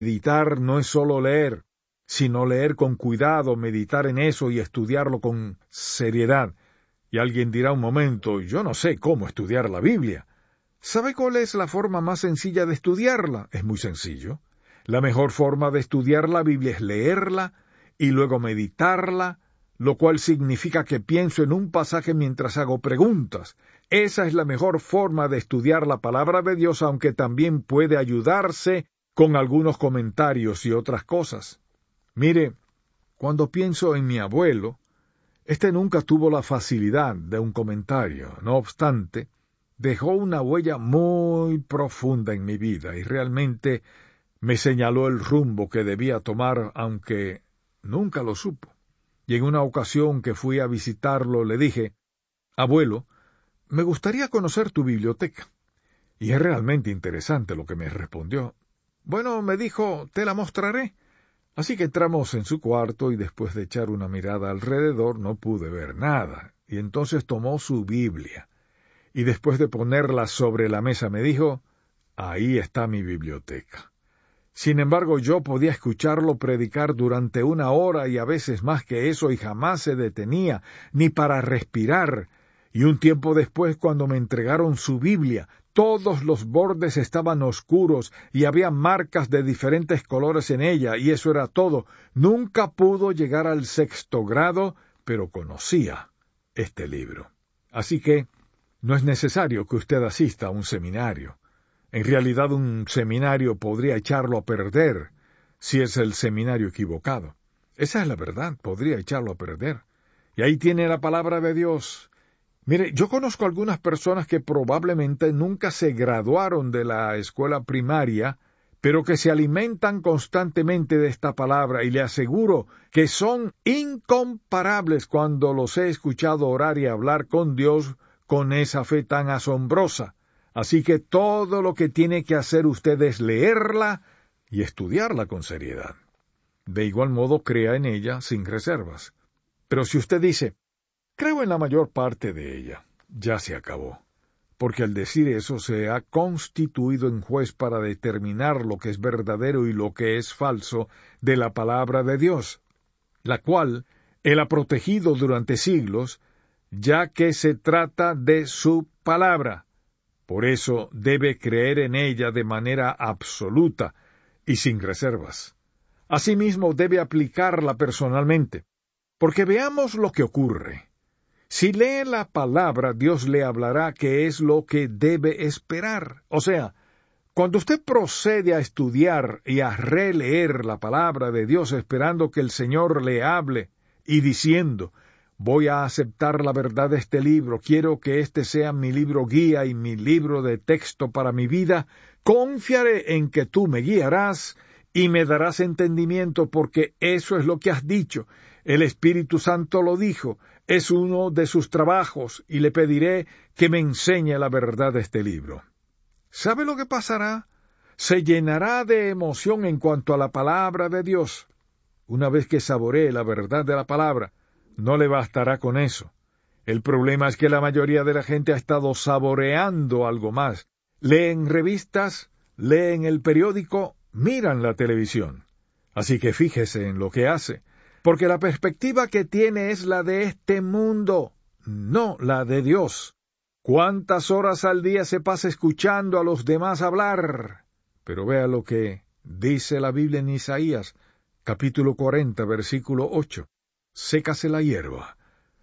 Meditar no es solo leer, sino leer con cuidado, meditar en eso y estudiarlo con seriedad. Y alguien dirá un momento, yo no sé cómo estudiar la Biblia. ¿Sabe cuál es la forma más sencilla de estudiarla? Es muy sencillo. La mejor forma de estudiar la Biblia es leerla y luego meditarla, lo cual significa que pienso en un pasaje mientras hago preguntas. Esa es la mejor forma de estudiar la palabra de Dios, aunque también puede ayudarse con algunos comentarios y otras cosas. Mire, cuando pienso en mi abuelo, este nunca tuvo la facilidad de un comentario. No obstante, dejó una huella muy profunda en mi vida y realmente me señaló el rumbo que debía tomar, aunque nunca lo supo. Y en una ocasión que fui a visitarlo le dije, abuelo, me gustaría conocer tu biblioteca. Y es realmente interesante lo que me respondió. Bueno, me dijo, te la mostraré. Así que entramos en su cuarto y después de echar una mirada alrededor no pude ver nada. Y entonces tomó su Biblia. Y después de ponerla sobre la mesa me dijo, ahí está mi biblioteca. Sin embargo, yo podía escucharlo predicar durante 1 hora y a veces más que eso y jamás se detenía, ni para respirar. Y un tiempo después, cuando me entregaron su Biblia, todos los bordes estaban oscuros y había marcas de diferentes colores en ella, y eso era todo. Nunca pudo llegar al 6º grado, pero conocía este libro. Así que no es necesario que usted asista a un seminario. En realidad, un seminario podría echarlo a perder si es el seminario equivocado. Esa es la verdad, podría echarlo a perder. Y ahí tiene la palabra de Dios. Mire, yo conozco algunas personas que probablemente nunca se graduaron de la escuela primaria, pero que se alimentan constantemente de esta palabra, y le aseguro que son incomparables cuando los he escuchado orar y hablar con Dios con esa fe tan asombrosa. Así que todo lo que tiene que hacer usted es leerla y estudiarla con seriedad. De igual modo, crea en ella sin reservas. Pero si usted dice, creo en la mayor parte de ella, ya se acabó. Porque al decir eso se ha constituido en juez para determinar lo que es verdadero y lo que es falso de la palabra de Dios, la cual él ha protegido durante siglos, ya que se trata de su palabra. Por eso debe creer en ella de manera absoluta y sin reservas. Asimismo, debe aplicarla personalmente, porque veamos lo que ocurre. Si lee la palabra, Dios le hablará qué es lo que debe esperar. O sea, cuando usted procede a estudiar y a releer la palabra de Dios esperando que el Señor le hable y diciendo, voy a aceptar la verdad de este libro, quiero que este sea mi libro guía y mi libro de texto para mi vida, confiaré en que tú me guiarás y me darás entendimiento porque eso es lo que has dicho. El Espíritu Santo lo dijo, es uno de sus trabajos y le pediré que me enseñe la verdad de este libro. ¿Sabe lo que pasará? Se llenará de emoción en cuanto a la palabra de Dios. Una vez que saboree la verdad de la palabra, no le bastará con eso. El problema es que la mayoría de la gente ha estado saboreando algo más. Leen revistas, leen el periódico, miran la televisión. Así que fíjese en lo que hace, porque la perspectiva que tiene es la de este mundo, no la de Dios. ¿Cuántas horas al día se pasa escuchando a los demás hablar? Pero vea lo que dice la Biblia en Isaías, capítulo 40, versículo 8. Sécase la hierba,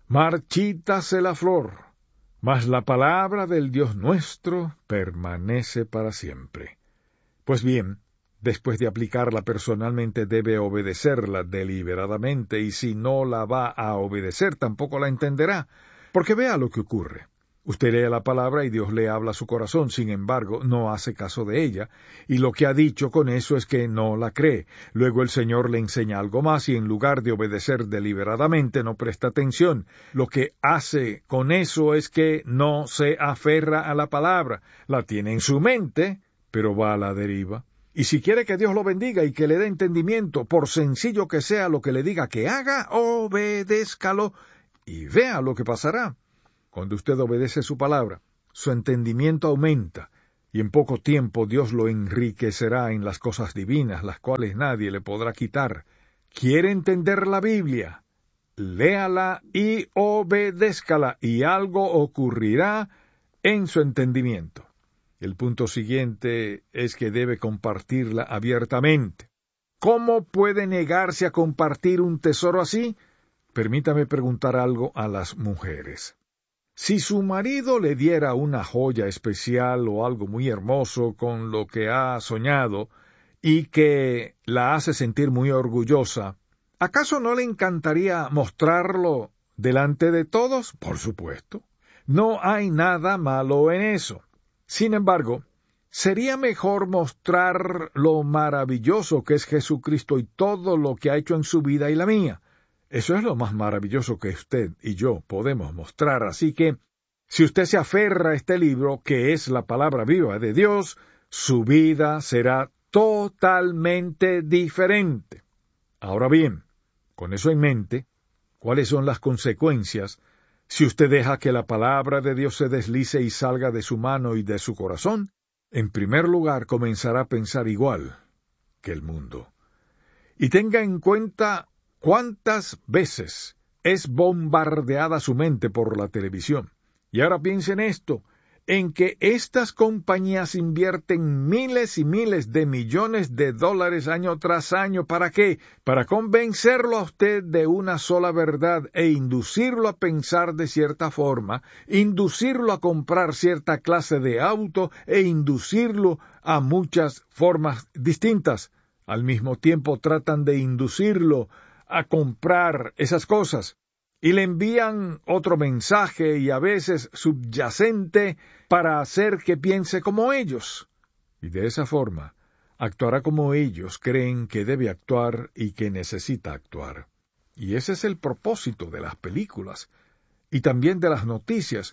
marchítase la flor, mas la palabra del Dios nuestro permanece para siempre. Pues bien, después de aplicarla personalmente debe obedecerla deliberadamente, y si no la va a obedecer tampoco la entenderá, porque vea lo que ocurre. Usted lee la palabra y Dios le habla a su corazón, sin embargo, no hace caso de ella, y lo que ha dicho con eso es que no la cree. Luego el Señor le enseña algo más y en lugar de obedecer deliberadamente no presta atención. Lo que hace con eso es que no se aferra a la palabra, la tiene en su mente, pero va a la deriva. Y si quiere que Dios lo bendiga y que le dé entendimiento, por sencillo que sea lo que le diga que haga, obedézcalo y vea lo que pasará. Cuando usted obedece su palabra, su entendimiento aumenta, y en poco tiempo Dios lo enriquecerá en las cosas divinas, las cuales nadie le podrá quitar. ¿Quiere entender la Biblia? Léala y obedézcala, y algo ocurrirá en su entendimiento. El punto siguiente es que debe compartirla abiertamente. ¿Cómo puede negarse a compartir un tesoro así? Permítame preguntar algo a las mujeres. Si su marido le diera una joya especial o algo muy hermoso con lo que ha soñado y que la hace sentir muy orgullosa, ¿acaso no le encantaría mostrarlo delante de todos? Por supuesto. No hay nada malo en eso. Sin embargo, sería mejor mostrar lo maravilloso que es Jesucristo y todo lo que ha hecho en su vida y la mía. Eso es lo más maravilloso que usted y yo podemos mostrar. Así que, si usted se aferra a este libro, que es la palabra viva de Dios, su vida será totalmente diferente. Ahora bien, con eso en mente, ¿cuáles son las consecuencias si usted deja que la palabra de Dios se deslice y salga de su mano y de su corazón? En primer lugar, comenzará a pensar igual que el mundo. Y tenga en cuenta cuántas veces es bombardeada su mente por la televisión. Y ahora piense en esto, en que estas compañías invierten miles y miles de millones de dólares año tras año. ¿Para qué? Para convencerlo a usted de una sola verdad e inducirlo a pensar de cierta forma, inducirlo a comprar cierta clase de auto e inducirlo a muchas formas distintas. Al mismo tiempo tratan de inducirlo a comprar esas cosas. Y le envían otro mensaje y a veces subyacente para hacer que piense como ellos. Y de esa forma actuará como ellos creen que debe actuar y que necesita actuar. Y ese es el propósito de las películas y también de las noticias,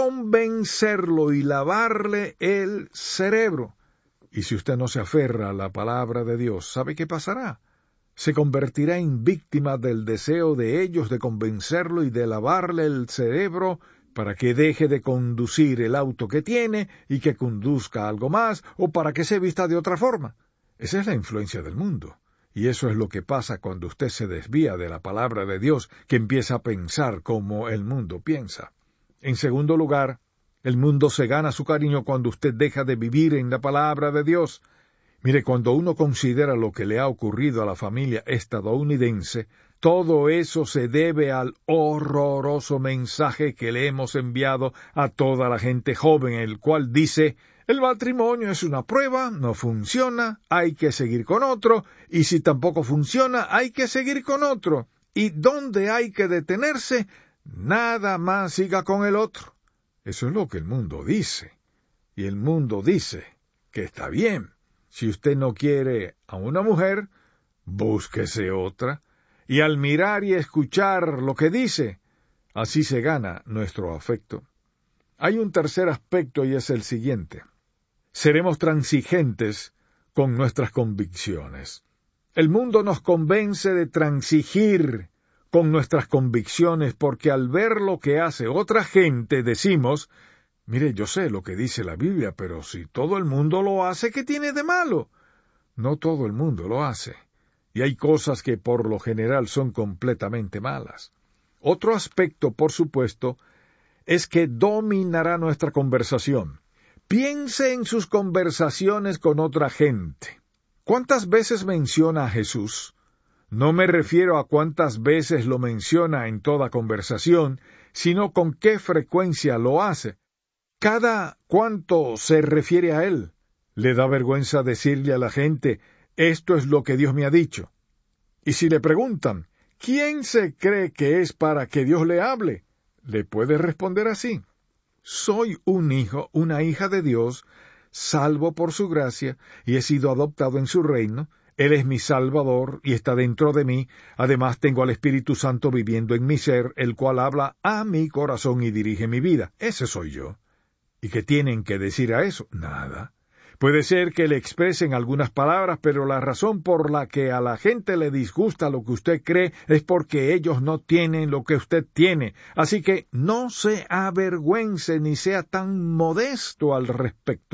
convencerlo y lavarle el cerebro. Y si usted no se aferra a la palabra de Dios, ¿sabe qué pasará? Se convertirá en víctima del deseo de ellos de convencerlo y de lavarle el cerebro para que deje de conducir el auto que tiene y que conduzca algo más, o para que se vista de otra forma. Esa es la influencia del mundo. Y eso es lo que pasa cuando usted se desvía de la palabra de Dios, que empieza a pensar como el mundo piensa. En segundo lugar, el mundo se gana su cariño cuando usted deja de vivir en la palabra de Dios. Mire, cuando uno considera lo que le ha ocurrido a la familia estadounidense, todo eso se debe al horroroso mensaje que le hemos enviado a toda la gente joven, el cual dice: el matrimonio es una prueba, no funciona, hay que seguir con otro, y si tampoco funciona, hay que seguir con otro. ¿Y dónde hay que detenerse? Nada más siga con el otro. Eso es lo que el mundo dice. Y el mundo dice que está bien. Si usted no quiere a una mujer, búsquese otra. Y al mirar y escuchar lo que dice, así se gana nuestro afecto. Hay un tercer aspecto y es el siguiente. Seremos transigentes con nuestras convicciones. El mundo nos convence de transigir con nuestras convicciones porque al ver lo que hace otra gente decimos: mire, yo sé lo que dice la Biblia, pero si todo el mundo lo hace, ¿qué tiene de malo? No todo el mundo lo hace. Y hay cosas que por lo general son completamente malas. Otro aspecto, por supuesto, es que dominará nuestra conversación. Piense en sus conversaciones con otra gente. ¿Cuántas veces menciona a Jesús? No me refiero a cuántas veces lo menciona en toda conversación, sino con qué frecuencia lo hace. ¿Cada cuánto se refiere a él? ¿Le da vergüenza decirle a la gente: esto es lo que Dios me ha dicho? Y si le preguntan: ¿quién se cree que es para que Dios le hable? Le puede responder así: soy un hijo, una hija de Dios, salvo por su gracia, y he sido adoptado en su reino. Él es mi Salvador y está dentro de mí. Además tengo al Espíritu Santo viviendo en mi ser, el cual habla a mi corazón y dirige mi vida. Ese soy yo. ¿Y qué tienen que decir a eso? Nada. Puede ser que le expresen algunas palabras, pero la razón por la que a la gente le disgusta lo que usted cree es porque ellos no tienen lo que usted tiene. Así que no se avergüence ni sea tan modesto al respecto.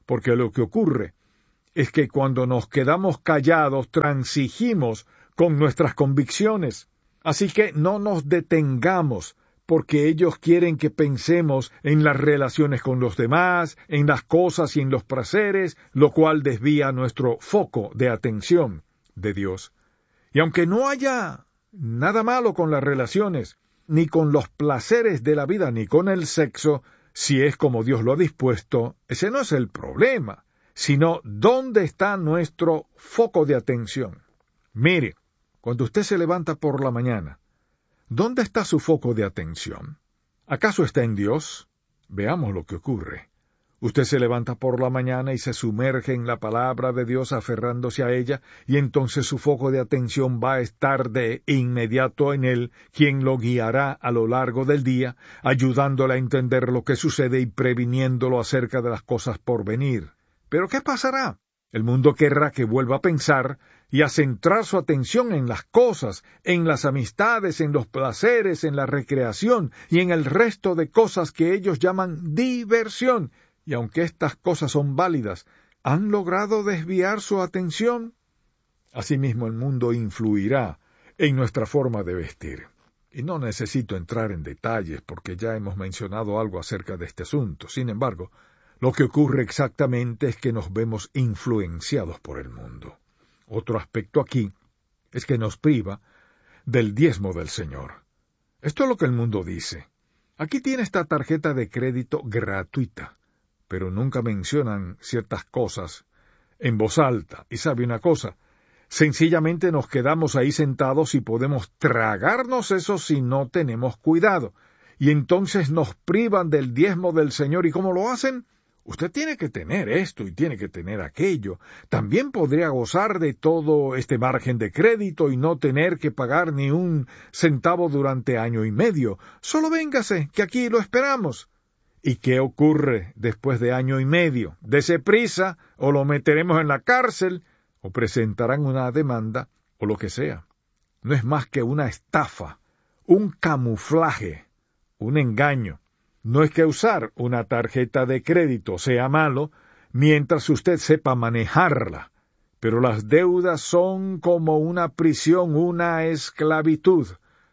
porque lo que ocurre es que cuando nos quedamos callados transigimos con nuestras convicciones. Así que no nos detengamos, porque ellos quieren que pensemos en las relaciones con los demás, en las cosas y en los placeres, lo cual desvía nuestro foco de atención de Dios. Y aunque no haya nada malo con las relaciones, ni con los placeres de la vida, ni con el sexo, si es como Dios lo ha dispuesto, ese no es el problema, sino dónde está nuestro foco de atención. Mire, cuando usted se levanta por la mañana, ¿dónde está su foco de atención? ¿Acaso está en Dios? Veamos lo que ocurre. Usted se levanta por la mañana y se sumerge en la palabra de Dios aferrándose a ella, y entonces su foco de atención va a estar de inmediato en Él, quien lo guiará a lo largo del día, ayudándole a entender lo que sucede y previniéndolo acerca de las cosas por venir. ¿Pero qué pasará? El mundo querrá que vuelva a pensar y a centrar su atención en las cosas, en las amistades, en los placeres, en la recreación y en el resto de cosas que ellos llaman diversión. Y aunque estas cosas son válidas, ¿han logrado desviar su atención? Asimismo, el mundo influirá en nuestra forma de vestir. Y no necesito entrar en detalles porque ya hemos mencionado algo acerca de este asunto. Sin embargo, lo que ocurre exactamente es que nos vemos influenciados por el mundo. Otro aspecto aquí es que nos priva del diezmo del Señor. Esto es lo que el mundo dice. Aquí tiene esta tarjeta de crédito gratuita, pero nunca mencionan ciertas cosas en voz alta. Y sabe una cosa, sencillamente nos quedamos ahí sentados y podemos tragarnos eso si no tenemos cuidado. Y entonces nos privan del diezmo del Señor. ¿Y cómo lo hacen? Usted tiene que tener esto y tiene que tener aquello. También podría gozar de todo este margen de crédito y no tener que pagar ni un centavo durante año y medio. Solo véngase, que aquí lo esperamos. ¿Y qué ocurre después de año y medio? Dese prisa, o lo meteremos en la cárcel, o presentarán una demanda, o lo que sea. No es más que una estafa, un camuflaje, un engaño. No es que usar una tarjeta de crédito sea malo, mientras usted sepa manejarla, pero las deudas son como una prisión, una esclavitud.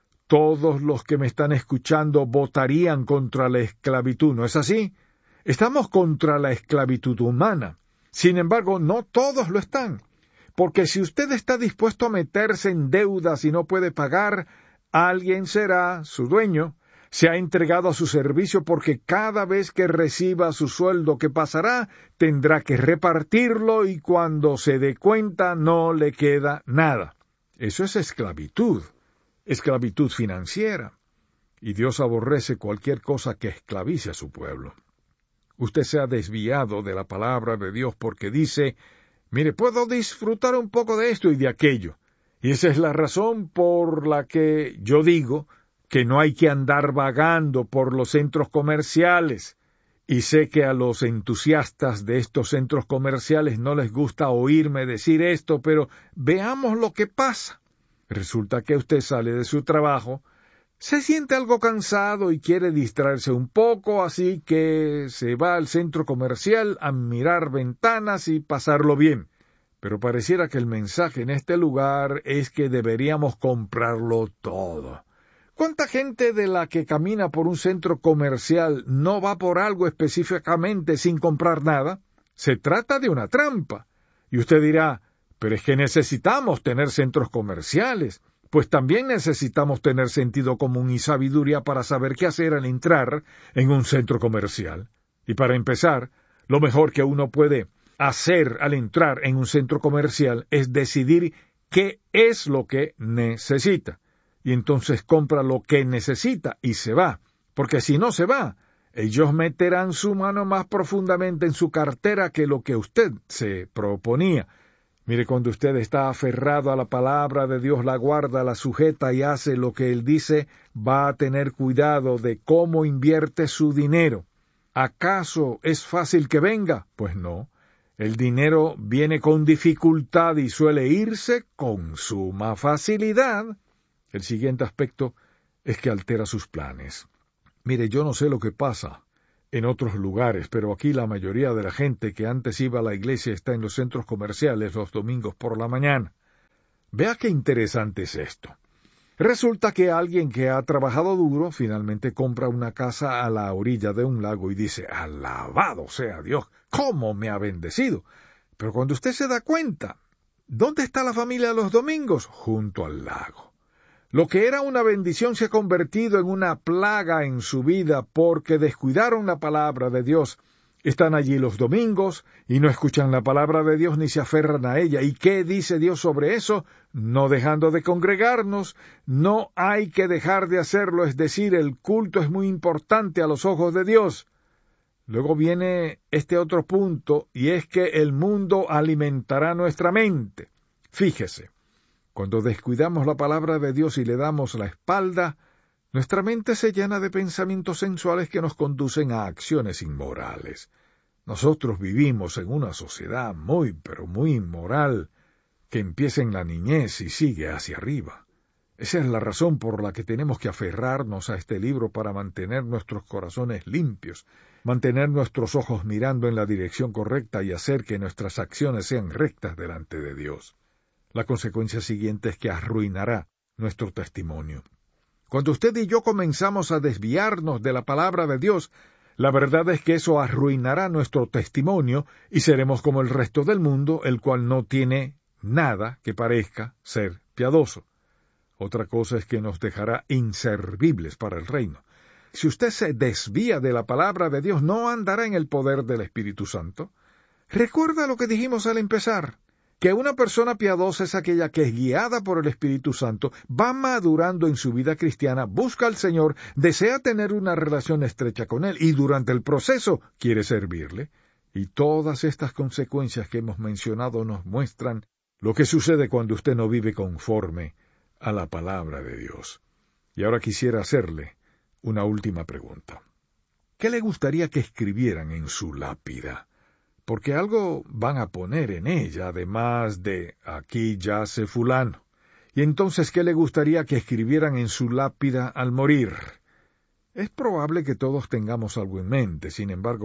Todos los que me están escuchando votarían contra la esclavitud, ¿no es así? Estamos contra la esclavitud humana. Sin embargo, no todos lo están, porque si usted está dispuesto a meterse en deudas y no puede pagar, alguien será su dueño. Se ha entregado a su servicio porque cada vez que reciba su sueldo que pasará, tendrá que repartirlo y cuando se dé cuenta no le queda nada. Eso es esclavitud financiera. Y Dios aborrece cualquier cosa que esclavice a su pueblo. Usted se ha desviado de la palabra de Dios porque dice, mire, puedo disfrutar un poco de esto y de aquello. Y esa es la razón por la que yo digo que no hay que andar vagando por los centros comerciales. Y sé que a los entusiastas de estos centros comerciales no les gusta oírme decir esto, pero veamos lo que pasa. Resulta que usted sale de su trabajo, se siente algo cansado y quiere distraerse un poco, así que se va al centro comercial a mirar ventanas y pasarlo bien. Pero pareciera que el mensaje en este lugar es que deberíamos comprarlo todo. ¿Cuánta gente de la que camina por un centro comercial no va por algo específicamente sin comprar nada? Se trata de una trampa. Y usted dirá, pero es que necesitamos tener centros comerciales. Pues también necesitamos tener sentido común y sabiduría para saber qué hacer al entrar en un centro comercial. Y para empezar, lo mejor que uno puede hacer al entrar en un centro comercial es decidir qué es lo que necesita. Y entonces compra lo que necesita y se va. Porque si no se va, ellos meterán su mano más profundamente en su cartera que lo que usted se proponía. Mire, cuando usted está aferrado a la palabra de Dios, la guarda, la sujeta y hace lo que Él dice, va a tener cuidado de cómo invierte su dinero. ¿Acaso es fácil que venga? Pues no. El dinero viene con dificultad y suele irse con suma facilidad. El siguiente aspecto es que altera sus planes. Mire, yo no sé lo que pasa en otros lugares, pero aquí la mayoría de la gente que antes iba a la iglesia está en los centros comerciales los domingos por la mañana. Vea qué interesante es esto. Resulta que alguien que ha trabajado duro finalmente compra una casa a la orilla de un lago y dice, alabado sea Dios, ¿cómo me ha bendecido? Pero cuando usted se da cuenta, ¿dónde está la familia los domingos? Junto al lago. Lo que era una bendición se ha convertido en una plaga en su vida porque descuidaron la palabra de Dios. Están allí los domingos y no escuchan la palabra de Dios ni se aferran a ella. ¿Y qué dice Dios sobre eso? No dejando de congregarnos, no hay que dejar de hacerlo, es decir, el culto es muy importante a los ojos de Dios. Luego viene este otro punto, y es que el mundo alimentará nuestra mente. Fíjese, cuando descuidamos la palabra de Dios y le damos la espalda, nuestra mente se llena de pensamientos sensuales que nos conducen a acciones inmorales. Nosotros vivimos en una sociedad muy, pero muy inmoral, que empieza en la niñez y sigue hacia arriba. Esa es la razón por la que tenemos que aferrarnos a este libro para mantener nuestros corazones limpios, mantener nuestros ojos mirando en la dirección correcta y hacer que nuestras acciones sean rectas delante de Dios. La consecuencia siguiente es que arruinará nuestro testimonio. Cuando usted y yo comenzamos a desviarnos de la palabra de Dios, la verdad es que eso arruinará nuestro testimonio y seremos como el resto del mundo, el cual no tiene nada que parezca ser piadoso. Otra cosa es que nos dejará inservibles para el reino. Si usted se desvía de la palabra de Dios, no andará en el poder del Espíritu Santo. Recuerda lo que dijimos al empezar, que una persona piadosa es aquella que es guiada por el Espíritu Santo, va madurando en su vida cristiana, busca al Señor, desea tener una relación estrecha con Él y durante el proceso quiere servirle. Y todas estas consecuencias que hemos mencionado nos muestran lo que sucede cuando usted no vive conforme a la palabra de Dios. Y ahora quisiera hacerle una última pregunta. ¿Qué le gustaría que escribieran en su lápida? Porque algo van a poner en ella, además de aquí yace fulano. Y entonces, ¿qué le gustaría que escribieran en su lápida al morir? Es probable que todos tengamos algo en mente, sin embargo,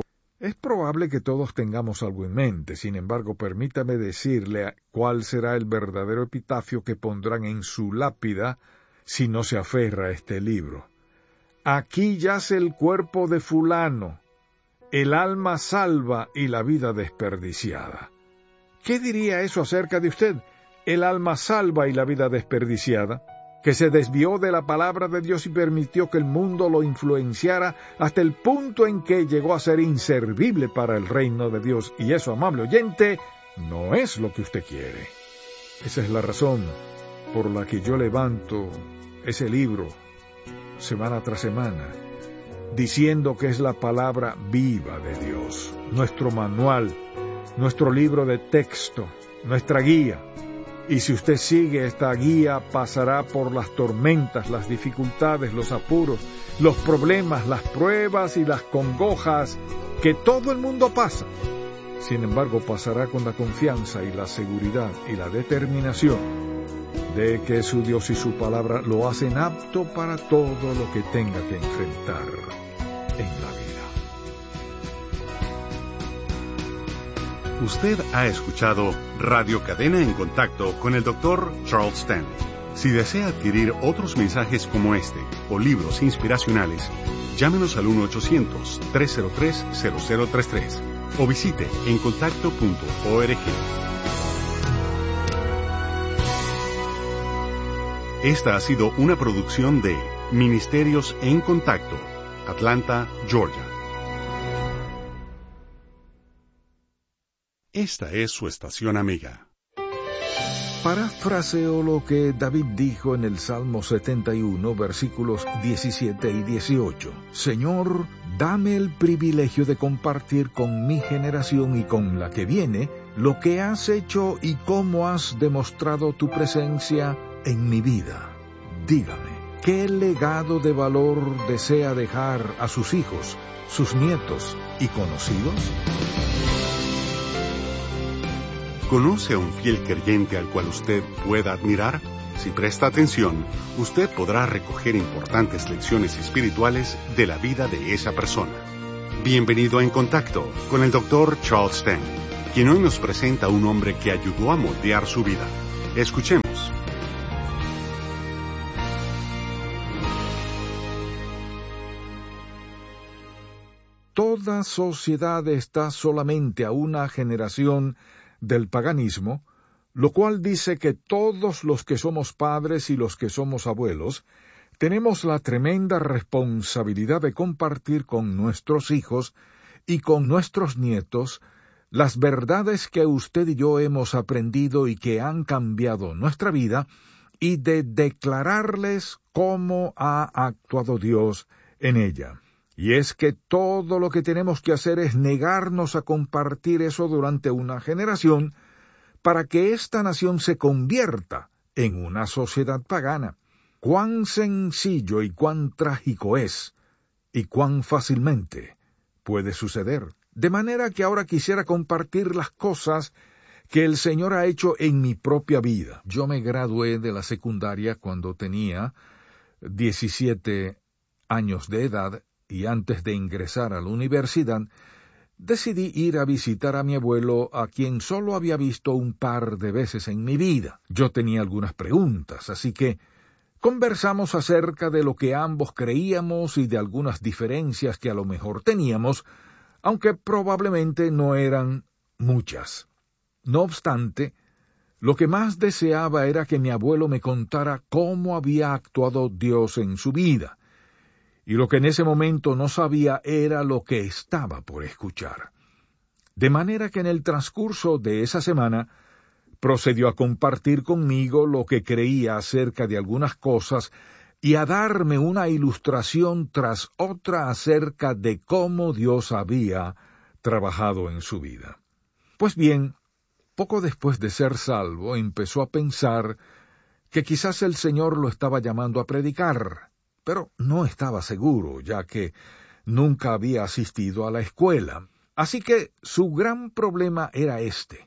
permítame decirle cuál será el verdadero epitafio que pondrán en su lápida si no se aferra a este libro. Aquí yace el cuerpo de fulano, el alma salva y la vida desperdiciada. ¿Qué diría eso acerca de usted? El alma salva y la vida desperdiciada, que se desvió de la palabra de Dios y permitió que el mundo lo influenciara hasta el punto en que llegó a ser inservible para el reino de Dios. Y eso, amable oyente, no es lo que usted quiere. Esa es la razón por la que yo levanto ese libro semana tras semana, diciendo que es la palabra viva de Dios, nuestro manual, nuestro libro de texto, nuestra guía. Y si usted sigue esta guía, pasará por las tormentas, las dificultades, los apuros, los problemas, las pruebas y las congojas que todo el mundo pasa. Sin embargo, pasará con la confianza y la seguridad y la determinación de que su Dios y su palabra lo hacen apto para todo lo que tenga que enfrentar en la vida. Usted ha escuchado Radio Cadena en Contacto con el Dr. Charles Stanley. Si desea adquirir otros mensajes como este o libros inspiracionales, llámenos al 1-800-303-0033 o visite encontacto.org. Esta ha sido una producción de Ministerios en Contacto, Atlanta, Georgia. Esta es su estación amiga. Parafraseo lo que David dijo en el Salmo 71, versículos 17 y 18. Señor, dame el privilegio de compartir con mi generación y con la que viene lo que has hecho y cómo has demostrado tu presencia en mi vida. Dígame, ¿qué legado de valor desea dejar a sus hijos, sus nietos y conocidos? ¿Conoce a un fiel creyente al cual usted pueda admirar? Si presta atención, usted podrá recoger importantes lecciones espirituales de la vida de esa persona. Bienvenido a En Contacto con el Dr. Charles Stanley, quien hoy nos presenta a un hombre que ayudó a moldear su vida. Escuchemos. Toda sociedad está solamente a una generación del paganismo, lo cual dice que todos los que somos padres y los que somos abuelos tenemos la tremenda responsabilidad de compartir con nuestros hijos y con nuestros nietos las verdades que usted y yo hemos aprendido y que han cambiado nuestra vida, y de declararles cómo ha actuado Dios en ella. Y es que todo lo que tenemos que hacer es negarnos a compartir eso durante una generación para que esta nación se convierta en una sociedad pagana. Cuán sencillo y cuán trágico es, y cuán fácilmente puede suceder. De manera que ahora quisiera compartir las cosas que el Señor ha hecho en mi propia vida. Yo me gradué de la secundaria cuando tenía 17 años de edad, y antes de ingresar a la universidad, decidí ir a visitar a mi abuelo, a quien solo había visto un par de veces en mi vida. Yo tenía algunas preguntas, así que conversamos acerca de lo que ambos creíamos y de algunas diferencias que a lo mejor teníamos, aunque probablemente no eran muchas. No obstante, lo que más deseaba era que mi abuelo me contara cómo había actuado Dios en su vida, y lo que en ese momento no sabía era lo que estaba por escuchar. De manera que en el transcurso de esa semana procedió a compartir conmigo lo que creía acerca de algunas cosas y a darme una ilustración tras otra acerca de cómo Dios había trabajado en su vida. Pues bien, poco después de ser salvo, empezó a pensar que quizás el Señor lo estaba llamando a predicar, pero no estaba seguro, ya que nunca había asistido a la escuela. Así que su gran problema era este: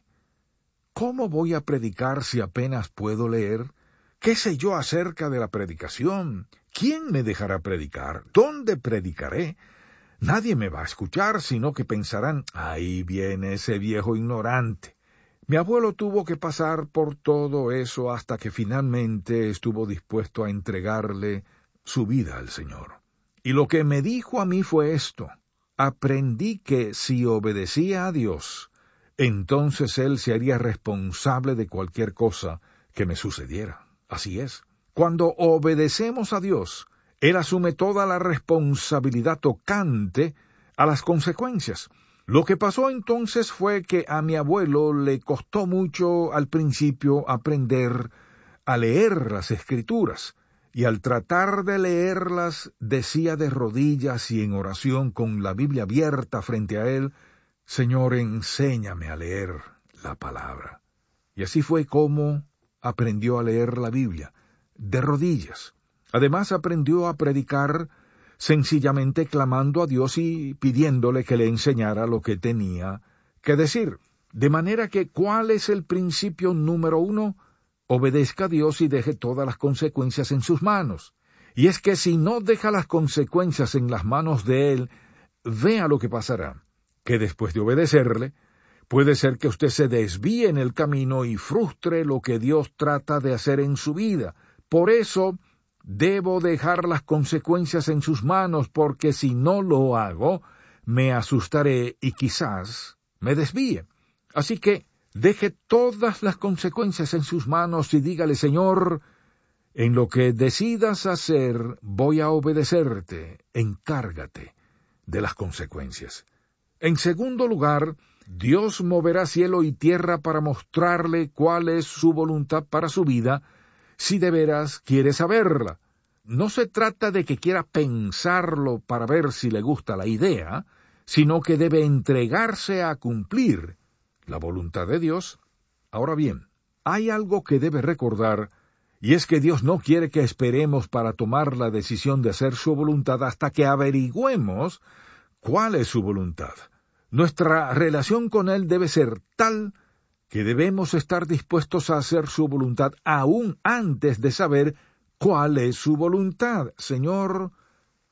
¿cómo voy a predicar si apenas puedo leer? ¿Qué sé yo acerca de la predicación? ¿Quién me dejará predicar? ¿Dónde predicaré? Nadie me va a escuchar, sino que pensarán: ahí viene ese viejo ignorante. Mi abuelo tuvo que pasar por todo eso hasta que finalmente estuvo dispuesto a entregarle su vida al Señor. Y lo que me dijo a mí fue esto: aprendí que si obedecía a Dios, entonces Él se haría responsable de cualquier cosa que me sucediera. Así es. Cuando obedecemos a Dios, Él asume toda la responsabilidad tocante a las consecuencias. Lo que pasó entonces fue que a mi abuelo le costó mucho al principio aprender a leer las Escrituras, y al tratar de leerlas decía de rodillas y en oración con la Biblia abierta frente a él: Señor, enséñame a leer la palabra. Y así fue como aprendió a leer la Biblia, de rodillas. Además aprendió a predicar sencillamente clamando a Dios y pidiéndole que le enseñara lo que tenía que decir. De manera que, ¿cuál es el principio número 1? Obedezca a Dios y deje todas las consecuencias en sus manos. Y es que si no deja las consecuencias en las manos de Él, vea lo que pasará: que después de obedecerle, puede ser que usted se desvíe en el camino y frustre lo que Dios trata de hacer en su vida. Por eso, debo dejar las consecuencias en sus manos, porque si no lo hago, me asustaré y quizás me desvíe. Así que deje todas las consecuencias en sus manos y dígale: Señor, en lo que decidas hacer, voy a obedecerte. Encárgate de las consecuencias. En segundo lugar, Dios moverá cielo y tierra para mostrarle cuál es su voluntad para su vida, si de veras quiere saberla. No se trata de que quiera pensarlo para ver si le gusta la idea, sino que debe entregarse a cumplir la voluntad de Dios. Ahora bien, hay algo que debe recordar, y es que Dios no quiere que esperemos para tomar la decisión de hacer su voluntad hasta que averigüemos cuál es su voluntad. Nuestra relación con Él debe ser tal que debemos estar dispuestos a hacer su voluntad aún antes de saber cuál es su voluntad. Señor,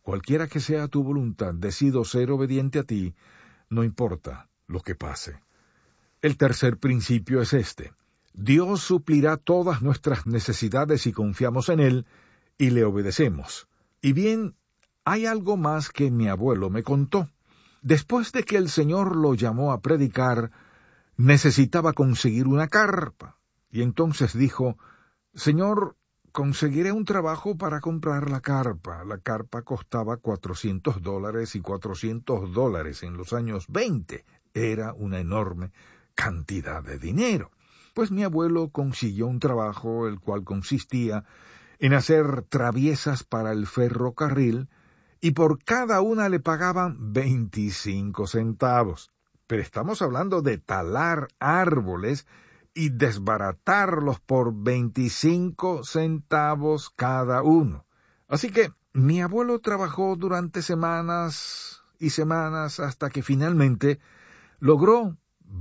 Cualquiera que sea tu voluntad, decido ser obediente a ti, no importa lo que pase. El tercer principio es este: Dios suplirá todas nuestras necesidades si confiamos en Él y le obedecemos. Y bien, hay algo más que mi abuelo me contó. Después de que el Señor lo llamó a predicar, necesitaba conseguir una carpa. Y entonces dijo: Señor, conseguiré un trabajo para comprar la carpa. La carpa costaba $400 y $400 en los años 20. Era una enorme cantidad de dinero. Pues mi abuelo consiguió un trabajo, el cual consistía en hacer traviesas para el ferrocarril, y por cada una le pagaban 25 centavos. Pero estamos hablando de talar árboles y desbaratarlos por 25 centavos cada uno. Así que mi abuelo trabajó durante semanas y semanas hasta que finalmente logró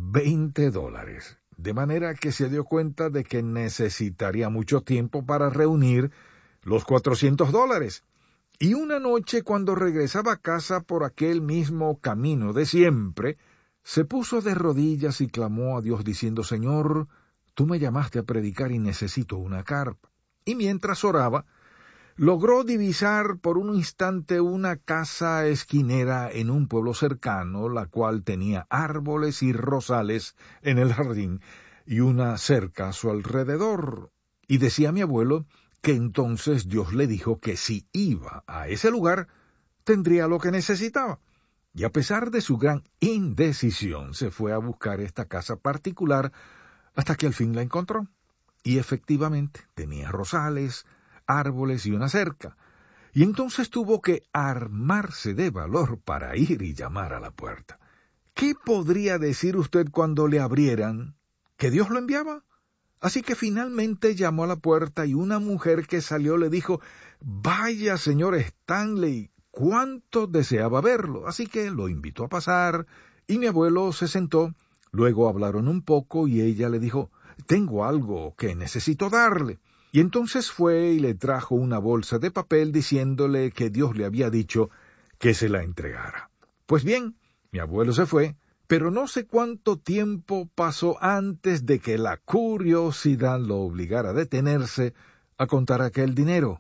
$20, de manera que se dio cuenta de que necesitaría mucho tiempo para reunir los $400. Y una noche, cuando regresaba a casa por aquel mismo camino de siempre, se puso de rodillas y clamó a Dios diciendo: Señor, tú me llamaste a predicar y necesito una carpa. Y mientras oraba, logró divisar por un instante una casa esquinera en un pueblo cercano, la cual tenía árboles y rosales en el jardín y una cerca a su alrededor. Y decía mi abuelo que entonces Dios le dijo que si iba a ese lugar, tendría lo que necesitaba. Y a pesar de su gran indecisión, se fue a buscar esta casa particular hasta que al fin la encontró. Y efectivamente tenía rosales, árboles y una cerca. Y entonces tuvo que armarse de valor para ir y llamar a la puerta. ¿Qué podría decir usted cuando le abrieran? ¿Que Dios lo enviaba? Así que finalmente llamó a la puerta y una mujer que salió le dijo: «Vaya, señor Stanley, cuánto deseaba verlo». Así que lo invitó a pasar y mi abuelo se sentó. Luego hablaron un poco y ella le dijo: «Tengo algo que necesito darle». Y entonces fue y le trajo una bolsa de papel diciéndole que Dios le había dicho que se la entregara. Pues bien, mi abuelo se fue, pero no sé cuánto tiempo pasó antes de que la curiosidad lo obligara a detenerse a contar aquel dinero.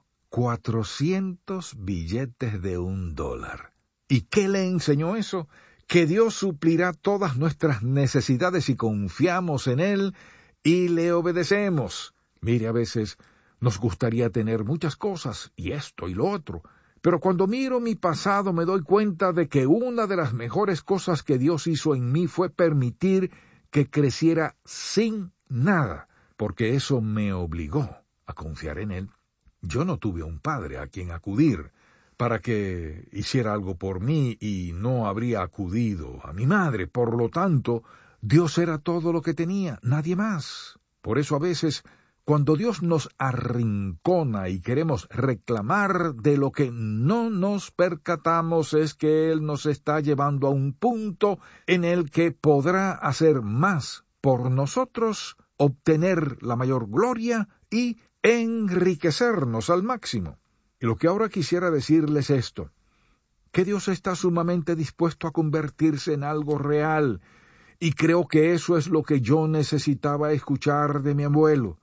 400 billetes de $1. ¿Y qué le enseñó eso? Que Dios suplirá todas nuestras necesidades si confiamos en Él y le obedecemos. Mire, a veces nos gustaría tener muchas cosas, y esto y lo otro, pero cuando miro mi pasado me doy cuenta de que una de las mejores cosas que Dios hizo en mí fue permitir que creciera sin nada, porque eso me obligó a confiar en Él. Yo no tuve un padre a quien acudir para que hiciera algo por mí y no habría acudido a mi madre. Por lo tanto, Dios era todo lo que tenía, nadie más. Por eso a veces, cuando Dios nos arrincona y queremos reclamar de lo que no nos percatamos, es que Él nos está llevando a un punto en el que podrá hacer más por nosotros, obtener la mayor gloria y enriquecernos al máximo. Y lo que ahora quisiera decirles es esto: que Dios está sumamente dispuesto a convertirse en algo real, y creo que eso es lo que yo necesitaba escuchar de mi abuelo.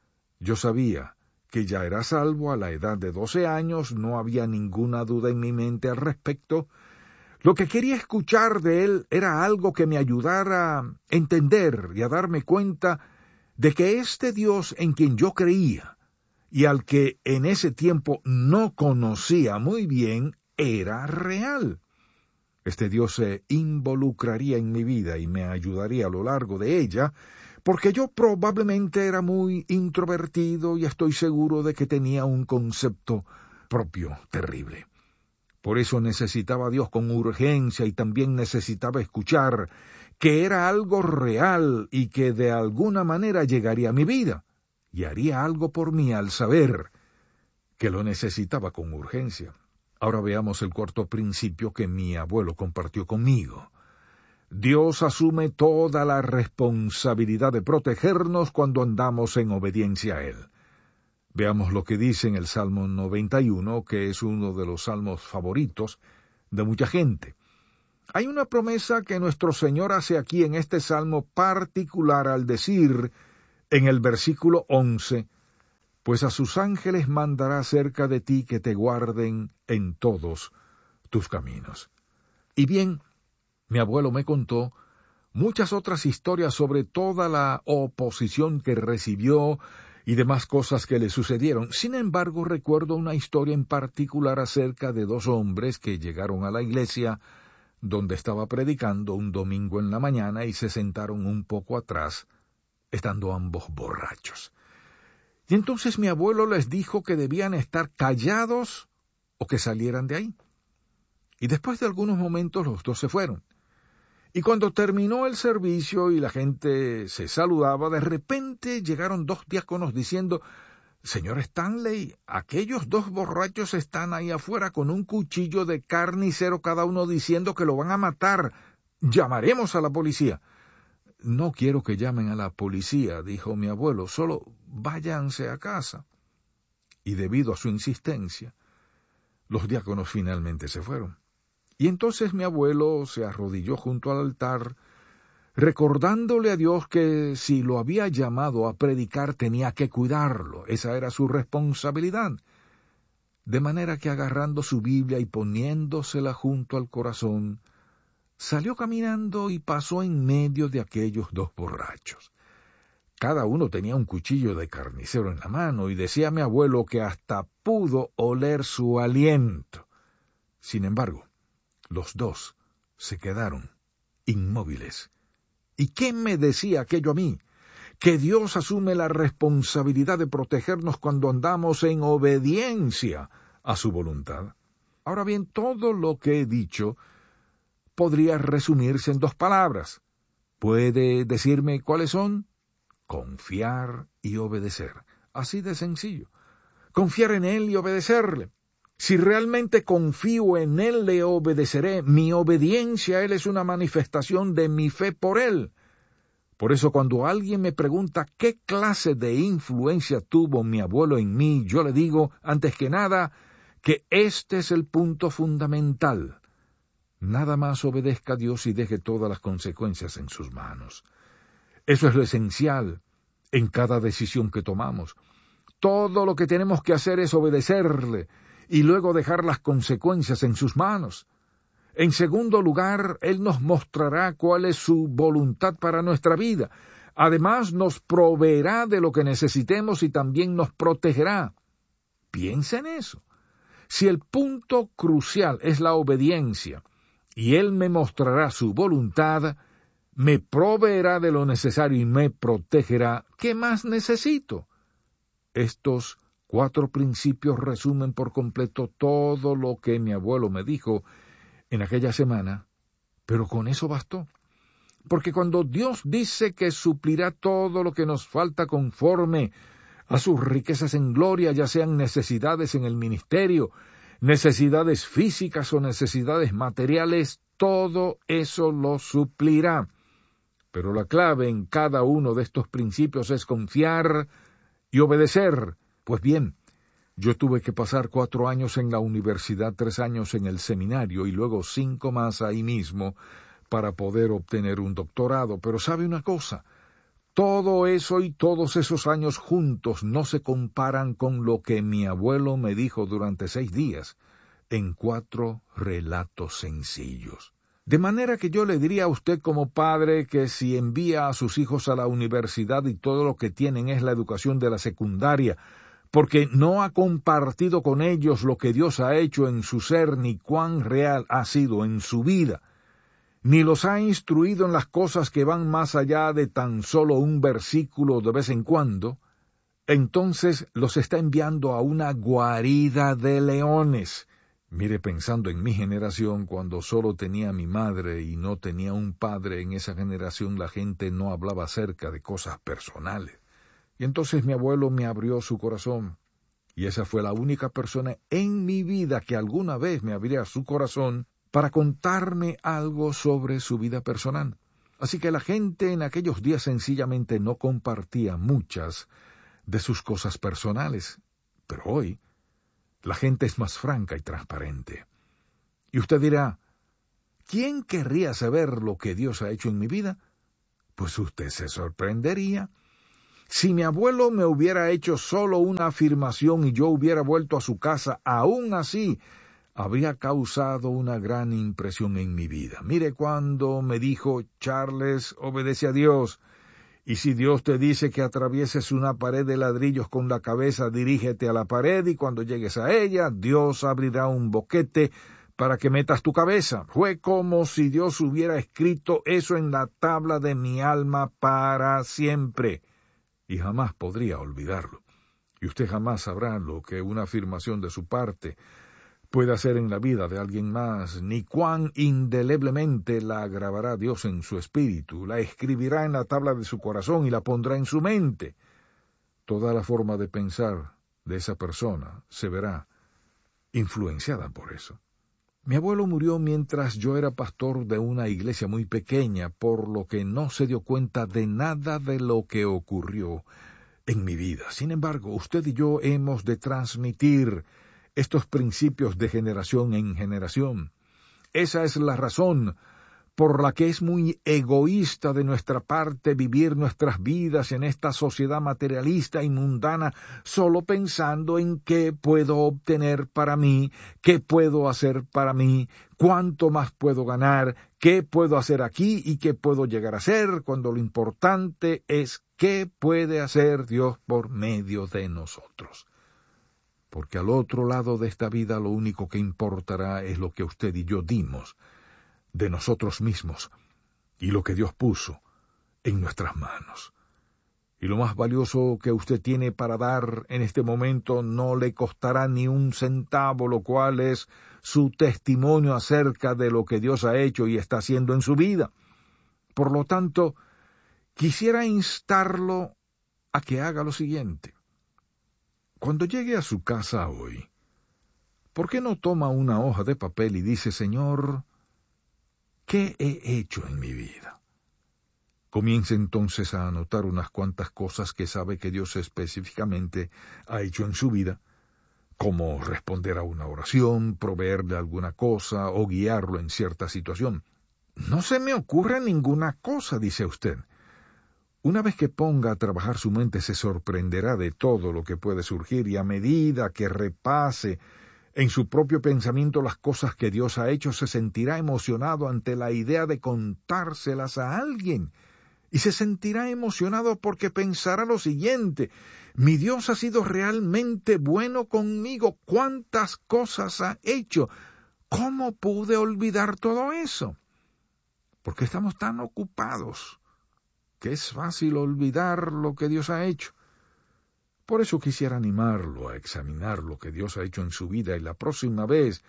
Yo sabía que ya era salvo a la edad de 12 años, no había ninguna duda en mi mente al respecto. Lo que quería escuchar de él era algo que me ayudara a entender y a darme cuenta de que este Dios en quien yo creía y al que en ese tiempo no conocía muy bien era real. Este Dios se involucraría en mi vida y me ayudaría a lo largo de ella, porque yo probablemente era muy introvertido y estoy seguro de que tenía un concepto propio terrible. Por eso necesitaba a Dios con urgencia y también necesitaba escuchar que era algo real y que de alguna manera llegaría a mi vida y haría algo por mí al saber que lo necesitaba con urgencia. Ahora veamos el cuarto principio que mi abuelo compartió conmigo. Dios asume toda la responsabilidad de protegernos cuando andamos en obediencia a Él. Veamos lo que dice en el Salmo 91, que es uno de los salmos favoritos de mucha gente. Hay una promesa que nuestro Señor hace aquí en este salmo particular al decir en el versículo 11, pues a sus ángeles mandará cerca de ti que te guarden en todos tus caminos. Y bien, mi abuelo me contó muchas otras historias sobre toda la oposición que recibió y demás cosas que le sucedieron. Sin embargo, recuerdo una historia en particular acerca de dos hombres que llegaron a la iglesia donde estaba predicando un domingo en la mañana y se sentaron un poco atrás, estando ambos borrachos. Y entonces mi abuelo les dijo que debían estar callados o que salieran de ahí. Y después de algunos momentos los dos se fueron. Y cuando terminó el servicio y la gente se saludaba, de repente llegaron dos diáconos diciendo, «Señor Stanley, aquellos dos borrachos están ahí afuera con un cuchillo de carnicero cada uno diciendo que lo van a matar. Llamaremos a la policía». «No quiero que llamen a la policía», dijo mi abuelo, «solo váyanse a casa». Y debido a su insistencia, los diáconos finalmente se fueron. Y entonces mi abuelo se arrodilló junto al altar, recordándole a Dios que si lo había llamado a predicar tenía que cuidarlo, esa era su responsabilidad. De manera que agarrando su Biblia y poniéndosela junto al corazón, salió caminando y pasó en medio de aquellos dos borrachos. Cada uno tenía un cuchillo de carnicero en la mano y decía mi abuelo que hasta pudo oler su aliento. Sin embargo, los dos se quedaron inmóviles. ¿Y qué me decía aquello a mí? Que Dios asume la responsabilidad de protegernos cuando andamos en obediencia a su voluntad. Ahora bien, todo lo que he dicho podría resumirse en dos palabras. ¿Puede decirme cuáles son? Confiar y obedecer. Así de sencillo. Confiar en Él y obedecerle. Si realmente confío en Él, le obedeceré. Mi obediencia a Él es una manifestación de mi fe por Él. Por eso cuando alguien me pregunta qué clase de influencia tuvo mi abuelo en mí, yo le digo, antes que nada, que este es el punto fundamental. Nada más obedezca a Dios y deje todas las consecuencias en sus manos. Eso es lo esencial en cada decisión que tomamos. Todo lo que tenemos que hacer es obedecerle y luego dejar las consecuencias en sus manos. En segundo lugar, Él nos mostrará cuál es su voluntad para nuestra vida. Además, nos proveerá de lo que necesitemos y también nos protegerá. Piensa en eso. Si el punto crucial es la obediencia y Él me mostrará su voluntad, me proveerá de lo necesario y me protegerá, ¿qué más necesito? Estos 4 principios resumen por completo todo lo que mi abuelo me dijo en aquella semana, pero con eso bastó. Porque cuando Dios dice que suplirá todo lo que nos falta conforme a sus riquezas en gloria, ya sean necesidades en el ministerio, necesidades físicas o necesidades materiales, todo eso lo suplirá. Pero la clave en cada uno de estos principios es confiar y obedecer. Pues bien, yo tuve que pasar 4 años en la universidad, 3 años en el seminario y luego 5 más ahí mismo para poder obtener un doctorado. Pero ¿sabe una cosa? Todo eso y todos esos años juntos no se comparan con lo que mi abuelo me dijo durante 6 días en 4 relatos sencillos. De manera que yo le diría a usted como padre que si envía a sus hijos a la universidad y todo lo que tienen es la educación de la secundaria, porque no ha compartido con ellos lo que Dios ha hecho en su ser ni cuán real ha sido en su vida, ni los ha instruido en las cosas que van más allá de tan solo un versículo de vez en cuando, entonces los está enviando a una guarida de leones. Mire, pensando en mi generación, cuando solo tenía a mi madre y no tenía un padre, en esa generación la gente no hablaba acerca de cosas personales. Y entonces mi abuelo me abrió su corazón, y esa fue la única persona en mi vida que alguna vez me abriera su corazón para contarme algo sobre su vida personal. Así que la gente en aquellos días sencillamente no compartía muchas de sus cosas personales. Pero hoy, la gente es más franca y transparente. Y usted dirá, ¿quién querría saber lo que Dios ha hecho en mi vida? Pues usted se sorprendería. Si mi abuelo me hubiera hecho solo una afirmación y yo hubiera vuelto a su casa, aún así, habría causado una gran impresión en mi vida. Mire cuando me dijo, Charles, obedece a Dios. Y si Dios te dice que atravieses una pared de ladrillos con la cabeza, dirígete a la pared y cuando llegues a ella, Dios abrirá un boquete para que metas tu cabeza. Fue como si Dios hubiera escrito eso en la tabla de mi alma para siempre. Y jamás podría olvidarlo. Y usted jamás sabrá lo que una afirmación de su parte puede hacer en la vida de alguien más, ni cuán indeleblemente la grabará Dios en su espíritu, la escribirá en la tabla de su corazón y la pondrá en su mente. Toda la forma de pensar de esa persona se verá influenciada por eso. Mi abuelo murió mientras yo era pastor de una iglesia muy pequeña, por lo que no se dio cuenta de nada de lo que ocurrió en mi vida. Sin embargo, usted y yo hemos de transmitir estos principios de generación en generación. Esa es la razón por la que es muy egoísta de nuestra parte vivir nuestras vidas en esta sociedad materialista y mundana, solo pensando en qué puedo obtener para mí, qué puedo hacer para mí, cuánto más puedo ganar, qué puedo hacer aquí y qué puedo llegar a hacer, cuando lo importante es qué puede hacer Dios por medio de nosotros. Porque al otro lado de esta vida lo único que importará es lo que usted y yo dimos de nosotros mismos y lo que Dios puso en nuestras manos. Y lo más valioso que usted tiene para dar en este momento no le costará ni un centavo, lo cual es su testimonio acerca de lo que Dios ha hecho y está haciendo en su vida. Por lo tanto, quisiera instarlo a que haga lo siguiente. Cuando llegue a su casa hoy, ¿por qué no toma una hoja de papel y dice, Señor, ¿qué he hecho en mi vida? Comience entonces a anotar unas cuantas cosas que sabe que Dios específicamente ha hecho en su vida, como responder a una oración, proveerle alguna cosa o guiarlo en cierta situación. No se me ocurre ninguna cosa, dice usted. Una vez que ponga a trabajar su mente se sorprenderá de todo lo que puede surgir y a medida que repase en su propio pensamiento las cosas que Dios ha hecho, se sentirá emocionado ante la idea de contárselas a alguien. Y se sentirá emocionado porque pensará lo siguiente, mi Dios ha sido realmente bueno conmigo, ¿cuántas cosas ha hecho? ¿Cómo pude olvidar todo eso? Porque estamos tan ocupados que es fácil olvidar lo que Dios ha hecho. Por eso quisiera animarlo a examinar lo que Dios ha hecho en su vida y la próxima vez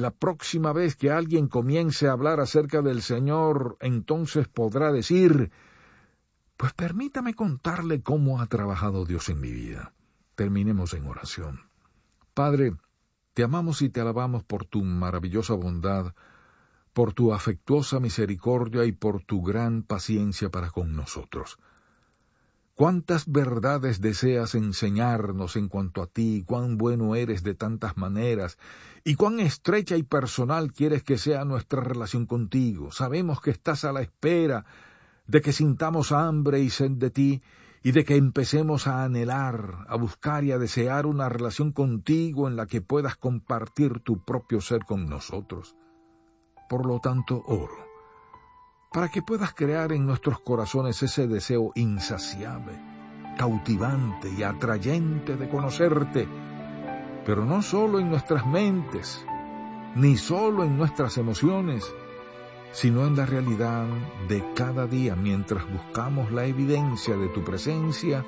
que alguien comience a hablar acerca del Señor, entonces podrá decir, pues permítame contarle cómo ha trabajado Dios en mi vida. Terminemos en oración. Padre, te amamos y te alabamos por tu maravillosa bondad, por tu afectuosa misericordia y por tu gran paciencia para con nosotros. ¿Cuántas verdades deseas enseñarnos en cuanto a ti, cuán bueno eres de tantas maneras, y cuán estrecha y personal quieres que sea nuestra relación contigo? Sabemos que estás a la espera de que sintamos hambre y sed de ti, y de que empecemos a anhelar, a buscar y a desear una relación contigo en la que puedas compartir tu propio ser con nosotros. Por lo tanto, oro, para que puedas crear en nuestros corazones ese deseo insaciable, cautivante y atrayente de conocerte, pero no solo en nuestras mentes, ni solo en nuestras emociones, sino en la realidad de cada día mientras buscamos la evidencia de tu presencia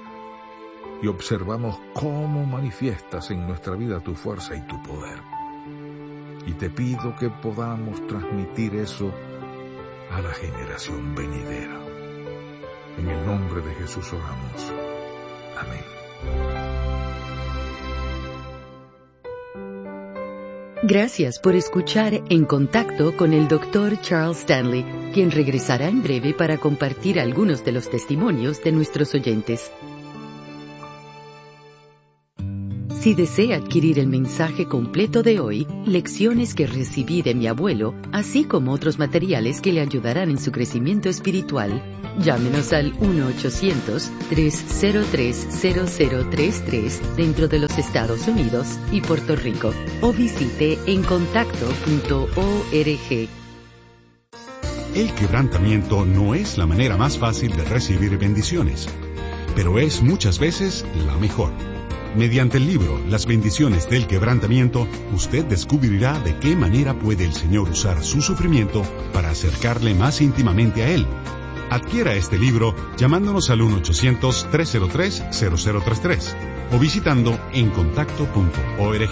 y observamos cómo manifiestas en nuestra vida tu fuerza y tu poder. Y te pido que podamos transmitir eso a la generación venidera. En el nombre de Jesús oramos. Amén. Gracias por escuchar En Contacto con el Dr. Charles Stanley, quien regresará en breve para compartir algunos de los testimonios de nuestros oyentes. Si desea adquirir el mensaje completo de hoy, lecciones que recibí de mi abuelo, así como otros materiales que le ayudarán en su crecimiento espiritual, llámenos al 1-800-303-0033 dentro de los Estados Unidos y Puerto Rico, o visite encontacto.org. El quebrantamiento no es la manera más fácil de recibir bendiciones, pero es muchas veces la mejor. Mediante el libro Las bendiciones del quebrantamiento, usted descubrirá de qué manera puede el Señor usar su sufrimiento para acercarle más íntimamente a Él. Adquiera este libro llamándonos al 1-800-303-0033 o visitando encontacto.org.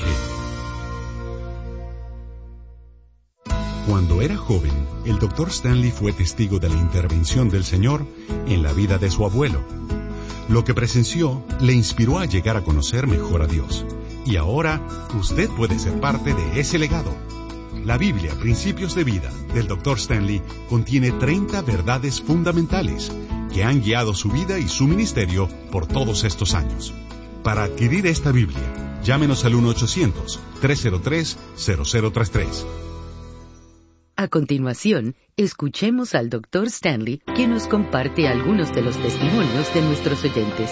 Cuando era joven, el Dr. Stanley fue testigo de la intervención del Señor en la vida de su abuelo. Lo que presenció le inspiró a llegar a conocer mejor a Dios. Y ahora, usted puede ser parte de ese legado. La Biblia, Principios de Vida, del Dr. Stanley, contiene 30 verdades fundamentales que han guiado su vida y su ministerio por todos estos años. Para adquirir esta Biblia, llámenos al 1-800-303-0033. A continuación, escuchemos al Dr. Stanley, quien nos comparte algunos de los testimonios de nuestros oyentes.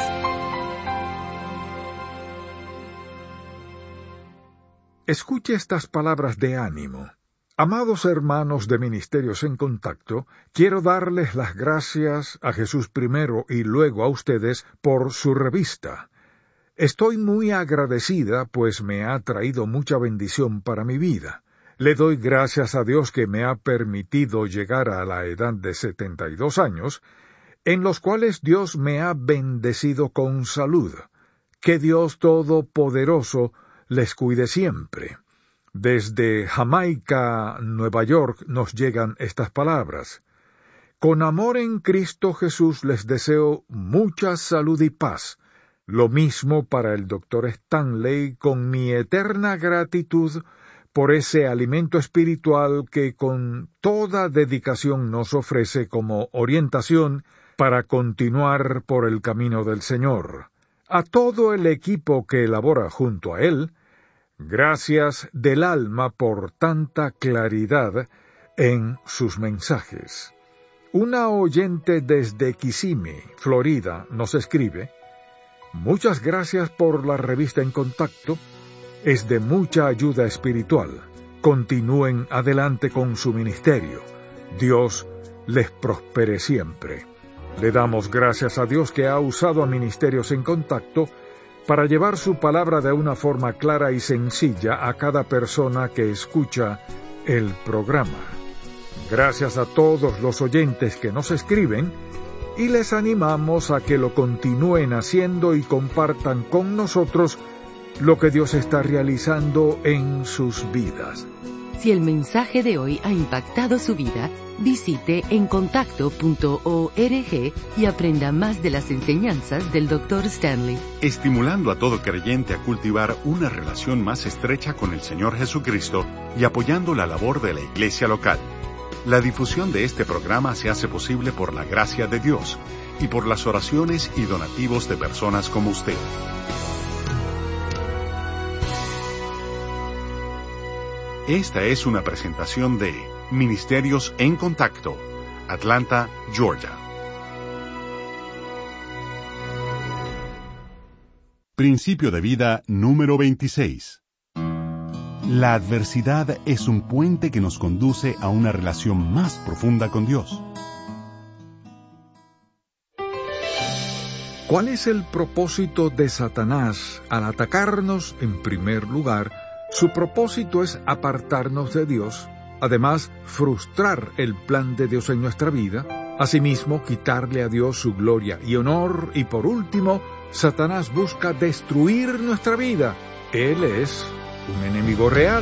Escuche estas palabras de ánimo. Amados hermanos de Ministerios en Contacto, quiero darles las gracias a Jesús primero y luego a ustedes por su revista. Estoy muy agradecida, pues me ha traído mucha bendición para mi vida. Le doy gracias a Dios que me ha permitido llegar a la edad de 72 años, en los cuales Dios me ha bendecido con salud. Que Dios Todopoderoso les cuide siempre. Desde Jamaica, Nueva York, nos llegan estas palabras. Con amor en Cristo Jesús les deseo mucha salud y paz. Lo mismo para el Dr. Stanley, con mi eterna gratitud por ese alimento espiritual que con toda dedicación nos ofrece como orientación para continuar por el camino del Señor. A todo el equipo que elabora junto a él, gracias del alma por tanta claridad en sus mensajes. Una oyente desde Kissimmee, Florida, nos escribe: muchas gracias por la revista En Contacto. Es de mucha ayuda espiritual. Continúen adelante con su ministerio. Dios les prospere siempre. Le damos gracias a Dios que ha usado a Ministerios en Contacto para llevar su palabra de una forma clara y sencilla a cada persona que escucha el programa. Gracias a todos los oyentes que nos escriben y les animamos a que lo continúen haciendo y compartan con nosotros lo que Dios está realizando en sus vidas. Si el mensaje de hoy ha impactado su vida, visite encontacto.org y aprenda más de las enseñanzas del Dr. Stanley. Estimulando a todo creyente a cultivar una relación más estrecha con el Señor Jesucristo y apoyando la labor de la iglesia local. La difusión de este programa se hace posible por la gracia de Dios y por las oraciones y donativos de personas como usted. Esta es una presentación de Ministerios en Contacto, Atlanta, Georgia. Principio de vida número 26. La adversidad es un puente que nos conduce a una relación más profunda con Dios. ¿Cuál es el propósito de Satanás al atacarnos? En primer lugar, su propósito es apartarnos de Dios, además frustrar el plan de Dios en nuestra vida, asimismo quitarle a Dios su gloria y honor, y por último, Satanás busca destruir nuestra vida. Él es un enemigo real.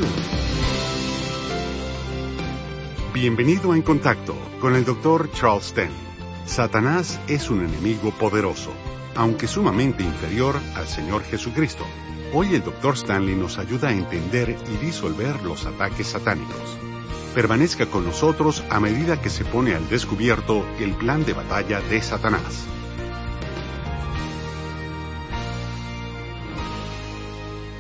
Bienvenido a En Contacto con el Dr. Charles Stanley. Satanás es un enemigo poderoso, aunque sumamente inferior al Señor Jesucristo. Hoy el Dr. Stanley nos ayuda a entender y disolver los ataques satánicos. Permanezca con nosotros a medida que se pone al descubierto el plan de batalla de Satanás.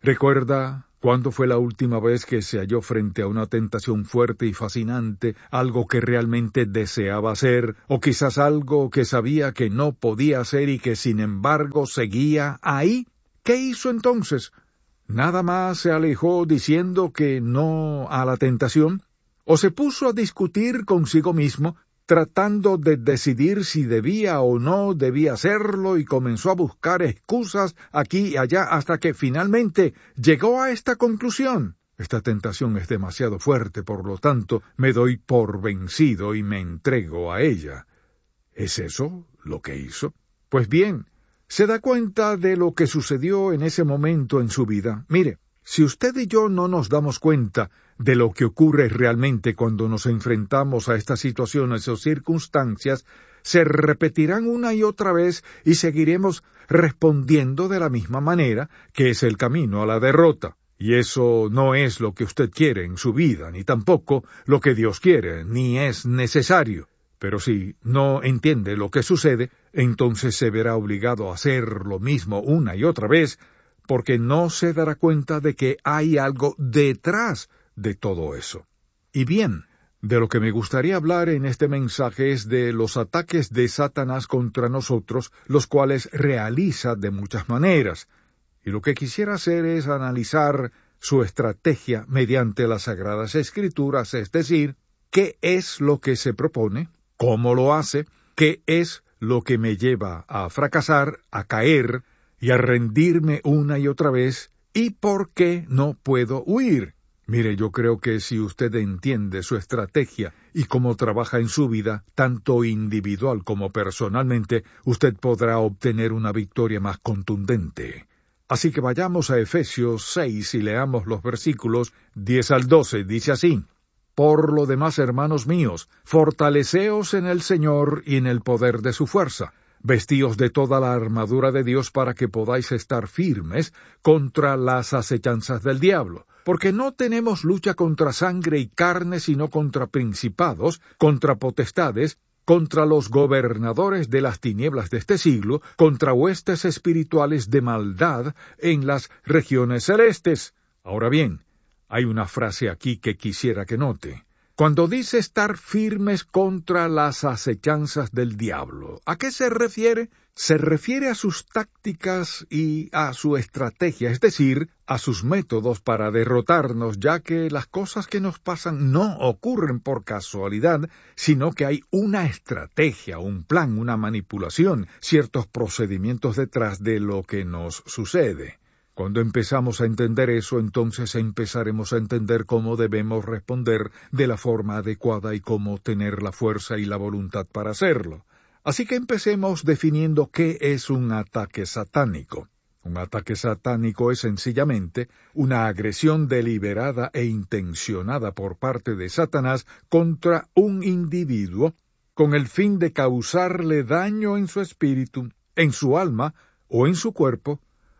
¿Recuerda cuándo fue la última vez que se halló frente a una tentación fuerte y fascinante, algo que realmente deseaba hacer, o quizás algo que sabía que no podía hacer y que sin embargo seguía ahí? ¿Qué hizo entonces? ¿Nada más se alejó diciendo que no a la tentación? ¿O se puso a discutir consigo mismo, tratando de decidir si debía o no debía hacerlo, y comenzó a buscar excusas aquí y allá hasta que finalmente llegó a esta conclusión? Esta tentación es demasiado fuerte, por lo tanto, me doy por vencido y me entrego a ella. ¿Es eso lo que hizo? Pues bien, ¿se da cuenta de lo que sucedió en ese momento en su vida? Mire, si usted y yo no nos damos cuenta de lo que ocurre realmente cuando nos enfrentamos a estas situaciones o circunstancias, se repetirán una y otra vez y seguiremos respondiendo de la misma manera, que es el camino a la derrota. Y eso no es lo que usted quiere en su vida, ni tampoco lo que Dios quiere, ni es necesario. Pero si no entiende lo que sucede, entonces se verá obligado a hacer lo mismo una y otra vez, porque no se dará cuenta de que hay algo detrás de todo eso. Y bien, de lo que me gustaría hablar en este mensaje es de los ataques de Satanás contra nosotros, los cuales realiza de muchas maneras. Y lo que quisiera hacer es analizar su estrategia mediante las Sagradas Escrituras, es decir, qué es lo que se propone, cómo lo hace, qué es lo que me lleva a fracasar, a caer y a rendirme una y otra vez, y por qué no puedo huir. Mire, yo creo que si usted entiende su estrategia y cómo trabaja en su vida, tanto individual como personalmente, usted podrá obtener una victoria más contundente. Así que vayamos a Efesios 6 y leamos los versículos 10 al 12. Dice así: Por lo demás, hermanos míos, fortaleceos en el Señor y en el poder de su fuerza. Vestíos de toda la armadura de Dios para que podáis estar firmes contra las acechanzas del diablo. Porque no tenemos lucha contra sangre y carne, sino contra principados, contra potestades, contra los gobernadores de las tinieblas de este siglo, contra huestes espirituales de maldad en las regiones celestes. Ahora bien, hay una frase aquí que quisiera que note. Cuando dice estar firmes contra las acechanzas del diablo, ¿a qué se refiere? Se refiere a sus tácticas y a su estrategia, es decir, a sus métodos para derrotarnos, ya que las cosas que nos pasan no ocurren por casualidad, sino que hay una estrategia, un plan, una manipulación, ciertos procedimientos detrás de lo que nos sucede. Cuando empezamos a entender eso, entonces empezaremos a entender cómo debemos responder de la forma adecuada y cómo tener la fuerza y la voluntad para hacerlo. Así que empecemos definiendo qué es un ataque satánico. Un ataque satánico es sencillamente una agresión deliberada e intencionada por parte de Satanás contra un individuo con el fin de causarle daño en su espíritu, en su alma o en su cuerpo,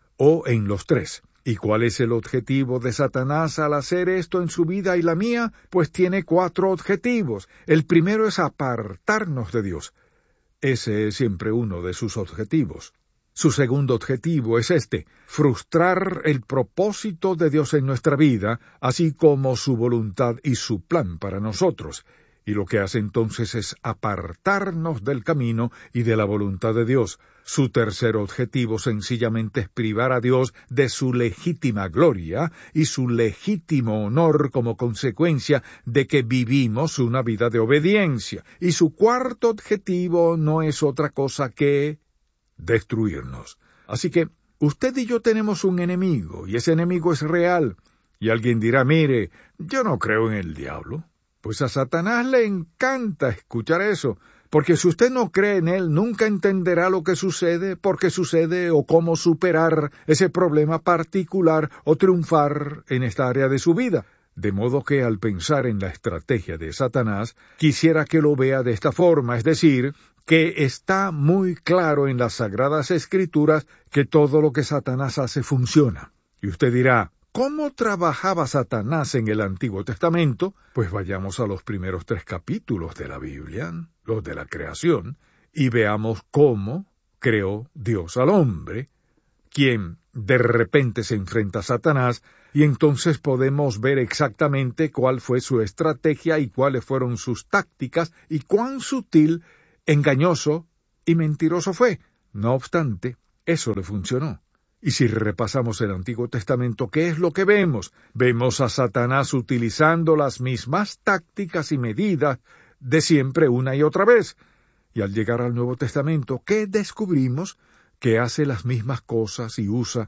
o en los tres. ¿Y cuál es el objetivo de Satanás al hacer esto en su vida y la mía? Pues tiene 4 objetivos. El primero es apartarnos de Dios. Ese es siempre uno de sus objetivos. Su segundo objetivo es frustrar el propósito de Dios en nuestra vida, así como su voluntad y su plan para nosotros. Y lo que hace entonces es apartarnos del camino y de la voluntad de Dios. Su tercer objetivo sencillamente es privar a Dios de su legítima gloria y su legítimo honor como consecuencia de que vivimos una vida de obediencia. Y su cuarto objetivo no es otra cosa que destruirnos. Así que usted y yo tenemos un enemigo, y ese enemigo es real. Y alguien dirá, mire, yo no creo en el diablo. Pues a Satanás le encanta escuchar eso, porque si usted no cree en él, nunca entenderá lo que sucede, por qué sucede o cómo superar ese problema particular o triunfar en esta área de su vida. De modo que al pensar en la estrategia de Satanás, quisiera que lo vea de esta forma, es decir, que está muy claro en las Sagradas Escrituras que todo lo que Satanás hace funciona. Y usted dirá, ¿cómo trabajaba Satanás en el Antiguo Testamento? Pues vayamos a los primeros 3 capítulos de la Biblia, los de la creación, y veamos cómo creó Dios al hombre, quien de repente se enfrenta a Satanás y entonces podemos ver exactamente cuál fue su estrategia y cuáles fueron sus tácticas y cuán sutil, engañoso y mentiroso fue. No obstante, eso le funcionó. Y si repasamos el Antiguo Testamento, ¿qué es lo que vemos? Vemos a Satanás utilizando las mismas tácticas y medidas de siempre una y otra vez. Y al llegar al Nuevo Testamento, ¿qué descubrimos? Que hace las mismas cosas y usa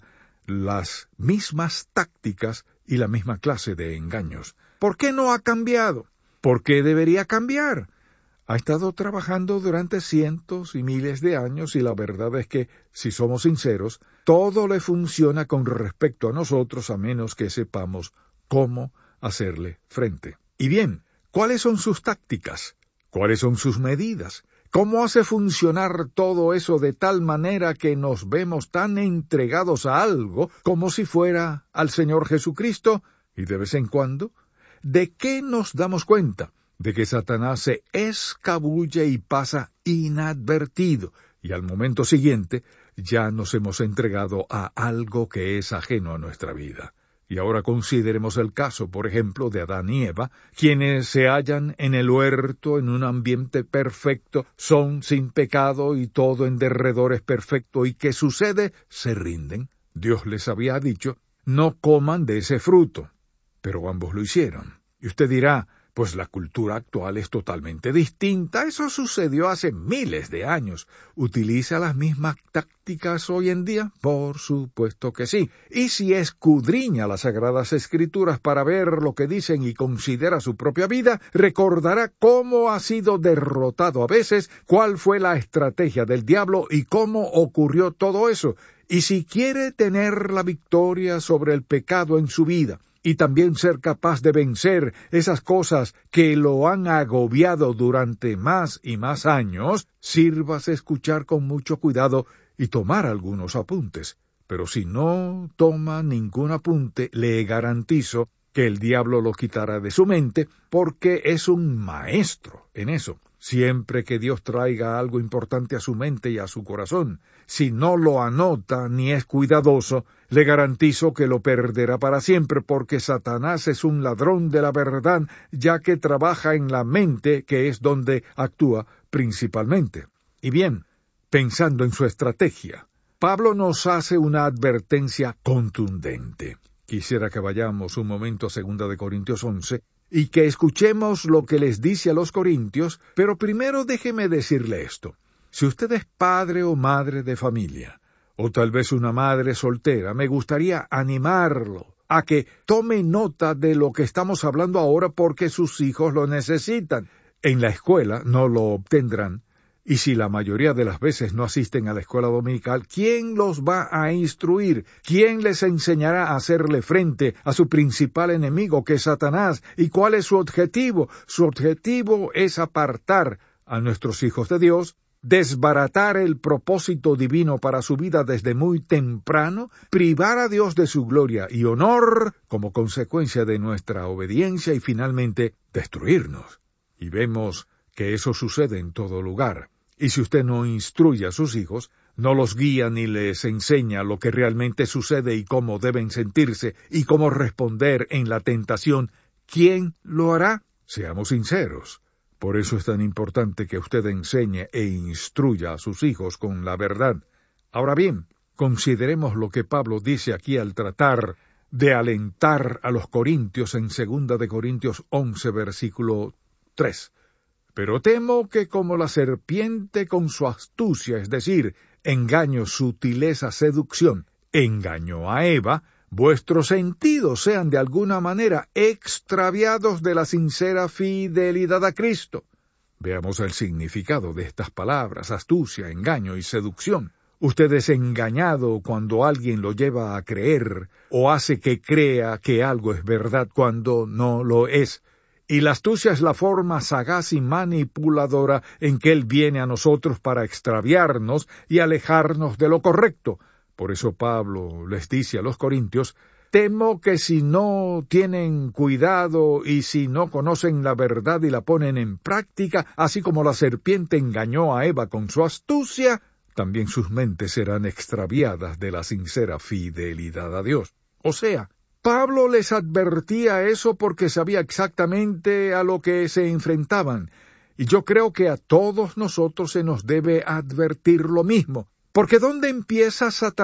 las mismas tácticas y la misma clase de engaños. ¿Por qué no ha cambiado? ¿Por qué debería cambiar? Ha estado trabajando durante cientos y miles de años y la verdad es que, si somos sinceros, todo le funciona con respecto a nosotros a menos que sepamos cómo hacerle frente. Y bien, ¿cuáles son sus tácticas? ¿Cuáles son sus medidas? ¿Cómo hace funcionar todo eso de tal manera que nos vemos tan entregados a algo como si fuera al Señor Jesucristo? Y de vez en cuando, ¿de qué nos damos cuenta? De que Satanás se escabulle y pasa inadvertido, y al momento siguiente ya nos hemos entregado a algo que es ajeno a nuestra vida. Y ahora consideremos el caso, por ejemplo, de Adán y Eva, quienes se hallan en el huerto en un ambiente perfecto, son sin pecado y todo en derredor es perfecto, y ¿qué sucede? Se rinden. Dios les había dicho, no coman de ese fruto, pero ambos lo hicieron. Y usted dirá, pues la cultura actual es totalmente distinta. Eso sucedió hace miles de años. ¿Utiliza las mismas tácticas hoy en día? Por supuesto que sí. Y si escudriña las Sagradas Escrituras para ver lo que dicen y considera su propia vida, recordará cómo ha sido derrotado a veces, cuál fue la estrategia del diablo y cómo ocurrió todo eso. Y si quiere tener la victoria sobre el pecado en su vida, y también ser capaz de vencer esas cosas que lo han agobiado durante más y más años, sírvase escuchar con mucho cuidado y tomar algunos apuntes. Pero si no toma ningún apunte, le garantizo que el diablo lo quitará de su mente, porque es un maestro en eso. Siempre que Dios traiga algo importante a su mente y a su corazón, si no lo anota ni es cuidadoso, le garantizo que lo perderá para siempre, porque Satanás es un ladrón de la verdad, ya que trabaja en la mente, que es donde actúa principalmente. Y bien, pensando en su estrategia, Pablo nos hace una advertencia contundente. Quisiera que vayamos un momento a 2 Corintios 11, y que escuchemos lo que les dice a los corintios, pero primero déjeme decirle esto. Si usted es padre o madre de familia, o tal vez una madre soltera, me gustaría animarlo a que tome nota de lo que estamos hablando ahora porque sus hijos lo necesitan. En la escuela no lo obtendrán, y si la mayoría de las veces no asisten a la escuela dominical, ¿quién los va a instruir? ¿Quién les enseñará a hacerle frente a su principal enemigo, que es Satanás? ¿Y cuál es su objetivo? Su objetivo es apartar a nuestros hijos de Dios, desbaratar el propósito divino para su vida desde muy temprano, privar a Dios de su gloria y honor como consecuencia de nuestra obediencia y finalmente destruirnos. Y vemos que eso sucede en todo lugar. Y si usted no instruye a sus hijos, no los guía ni les enseña lo que realmente sucede y cómo deben sentirse y cómo responder en la tentación, ¿quién lo hará? Seamos sinceros. Por eso es tan importante que usted enseñe e instruya a sus hijos con la verdad. Ahora bien, consideremos lo que Pablo dice aquí al tratar de alentar a los corintios en 2 Corintios 11, versículo 3. Pero temo que como la serpiente con su astucia, es decir, engaño, sutileza, seducción, engañó a Eva, vuestros sentidos sean de alguna manera extraviados de la sincera fidelidad a Cristo. Veamos el significado de estas palabras, astucia, engaño y seducción. Usted es engañado cuando alguien lo lleva a creer o hace que crea que algo es verdad cuando no lo es. Y la astucia es la forma sagaz y manipuladora en que Él viene a nosotros para extraviarnos y alejarnos de lo correcto. Por eso Pablo les dice a los corintios, temo que si no tienen cuidado y si no conocen la verdad y la ponen en práctica, así como la serpiente engañó a Eva con su astucia, también sus mentes serán extraviadas de la sincera fidelidad a Dios. O sea, Pablo les advertía eso porque sabía exactamente a lo que se enfrentaban, y yo creo que a todos nosotros se nos debe advertir lo mismo, porque ¿dónde empieza Satanás